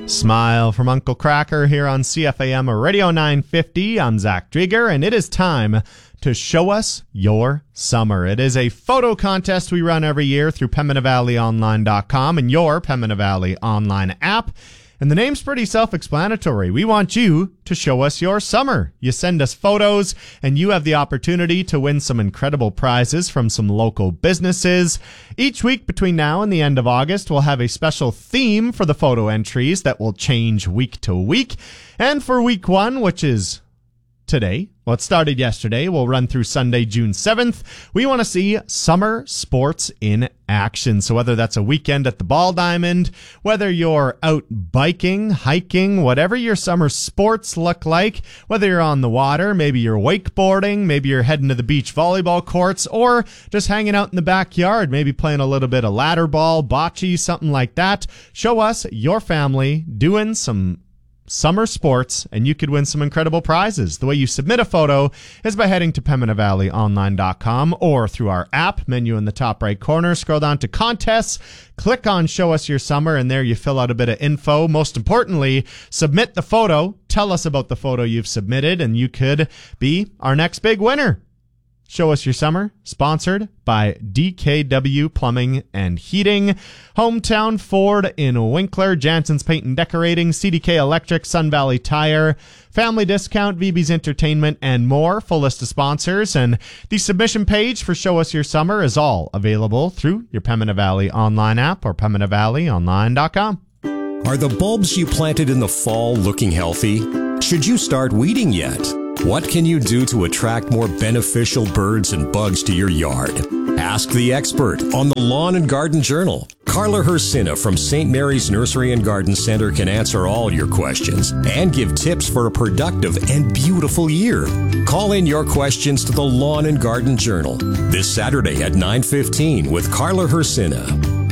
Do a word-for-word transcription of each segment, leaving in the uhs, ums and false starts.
Smile from Uncle Cracker here on C F A M Radio nine fifty. I'm Zach Drieger, and it is time to show us your summer. It is a photo contest we run every year through Pembina Valley Online dot com and your Pembina Valley Online app. And the name's pretty self-explanatory. We want you to show us your summer. You send us photos, and you have the opportunity to win some incredible prizes from some local businesses. Each week between now and the end of August, we'll have a special theme for the photo entries that will change week to week. And for week one, which is today, well, it started yesterday. We'll run through Sunday, June seventh. We want to see summer sports in action. So whether that's a weekend at the Ball Diamond, whether you're out biking, hiking, whatever your summer sports look like, whether you're on the water, maybe you're wakeboarding, maybe you're heading to the beach volleyball courts, or just hanging out in the backyard, maybe playing a little bit of ladder ball, bocce, something like that. Show us your family doing some summer sports, and you could win some incredible prizes. The way you submit a photo is by heading to Pembina Valley Online dot com or through our app menu in the top right corner. Scroll down to contests, click on Show Us Your Summer, and there you fill out a bit of info. Most importantly, submit the photo. Tell us about the photo you've submitted, and you could be our next big winner. Show Us Your Summer, sponsored by D K W Plumbing and Heating, Hometown Ford in Winkler, Jansen's Paint and Decorating, C D K Electric, Sun Valley Tire, Family Discount, V B's Entertainment, and more. Full list of sponsors. And the submission page for Show Us Your Summer is all available through your Pembina Valley Online app or Pembina Valley Online dot com. Are the bulbs you planted in the fall looking healthy? Should you start weeding yet? What can you do to attract more beneficial birds and bugs to your yard? Ask the expert on the Lawn and Garden Journal. Carla Hersina from Saint Mary's Nursery and Garden Center can answer all your questions and give tips for a productive and beautiful year. Call in your questions to the Lawn and Garden Journal this Saturday at nine fifteen with Carla Hersina.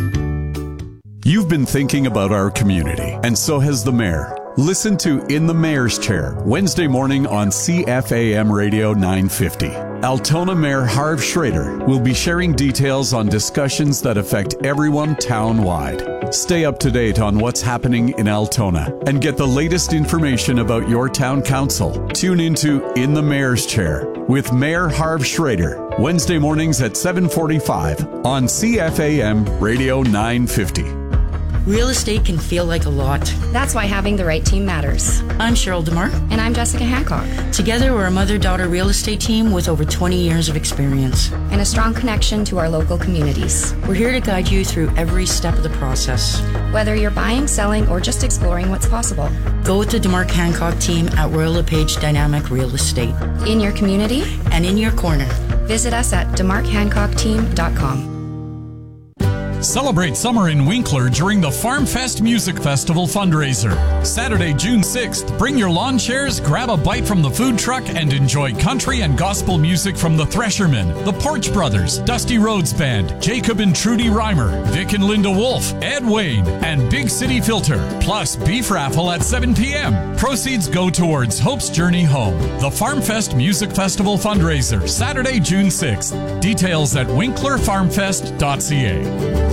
You've been thinking about our community, and so has the mayor. Listen to In the Mayor's Chair, Wednesday morning on C F A M Radio nine fifty. Altona Mayor Harv Schrader will be sharing details on discussions that affect everyone town-wide. Stay up to date on what's happening in Altona and get the latest information about your town council. Tune into In the Mayor's Chair with Mayor Harv Schrader, Wednesday mornings at seven forty-five on C F A M Radio nine fifty. Real estate can feel like a lot. That's why having the right team matters. I'm Cheryl DeMar. And I'm Jessica Hancock. Together, we're a mother-daughter real estate team with over twenty years of experience. And a strong connection to our local communities. We're here to guide you through every step of the process. Whether you're buying, selling, or just exploring what's possible. Go with the DeMar Hancock team at Royal LePage Dynamic Real Estate. In your community. And in your corner. Visit us at demark hancock team dot com. Celebrate summer in Winkler during the Farm Fest Music Festival fundraiser. Saturday, June sixth, bring your lawn chairs, grab a bite from the food truck, and enjoy country and gospel music from the Threshermen, the Porch Brothers, Dusty Rhodes Band, Jacob and Trudy Reimer, Vic and Linda Wolf, Ed Wayne, and Big City Filter, plus beef raffle at seven p.m. Proceeds go towards Hope's Journey Home. The Farm Fest Music Festival fundraiser, Saturday, June sixth. Details at winkler farm fest dot c a.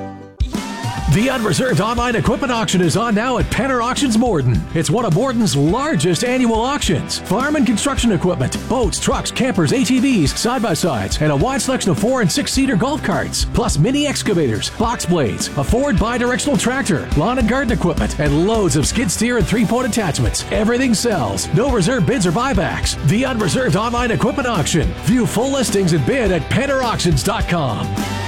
The Unreserved Online Equipment Auction is on now at Penner Auctions Morden. It's one of Morden's largest annual auctions. Farm and construction equipment, boats, trucks, campers, A T Vs, side-by-sides, and a wide selection of four- and six-seater golf carts, plus mini excavators, box blades, a Ford bi-directional tractor, lawn and garden equipment, and loads of skid steer and three-point attachments. Everything sells. No reserve bids or buybacks. The Unreserved Online Equipment Auction. View full listings and bid at penner auctions dot com.